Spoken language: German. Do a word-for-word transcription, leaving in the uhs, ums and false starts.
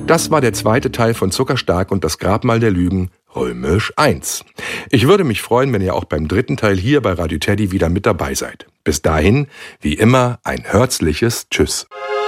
Das war der zweite Teil von Zuckerstark und das Grabmal der Lügen, römisch eins. Ich würde mich freuen, wenn ihr auch beim dritten Teil hier bei Radio Teddy wieder mit dabei seid. Bis dahin, wie immer, ein herzliches Tschüss.